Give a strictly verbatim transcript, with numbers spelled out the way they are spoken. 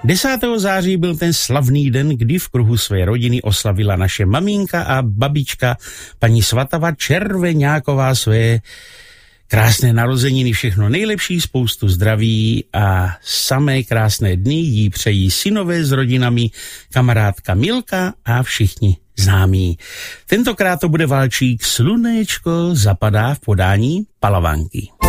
desátého září byl ten slavný den, kdy v kruhu své rodiny oslavila naše maminka a babička paní Svatava Červeňáková své krásné narozeniny. Všechno nejlepší, spoustu zdraví a samé krásné dny jí přejí synové s rodinami, kamarádka Milka a všichni známí. Tentokrát to bude valčík Slunéčko zapadá v podání Palavanky.